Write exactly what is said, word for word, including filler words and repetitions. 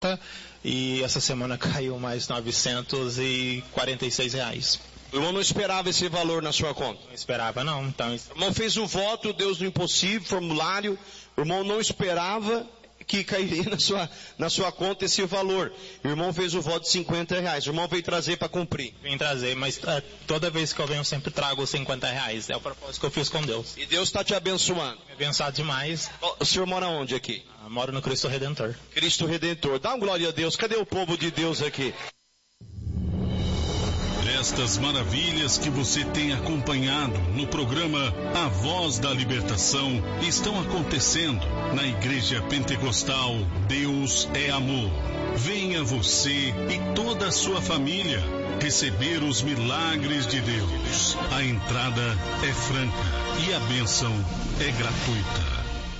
e essa semana caiu mais novecentos e quarenta e seis reais. O irmão não esperava esse valor na sua conta? Não esperava não. Então... O irmão fez o voto, Deus no impossível, formulário, o irmão não esperava que cairia na sua, na sua conta esse valor. O irmão fez o voto de cinquenta reais, o irmão veio trazer para cumprir. Vim trazer, mas uh, toda vez que eu venho eu sempre trago cinquenta reais, é o propósito que eu fiz com Deus. E Deus está te abençoando? Me abençoado demais. O senhor mora onde aqui? Uh, moro no Cristo Redentor. Cristo Redentor, dá uma glória a Deus, cadê o povo de Deus aqui? Estas maravilhas que você tem acompanhado no programa A Voz da Libertação estão acontecendo na Igreja Pentecostal Deus é Amor. Venha você e toda a sua família receber os milagres de Deus. A entrada é franca e a bênção é gratuita.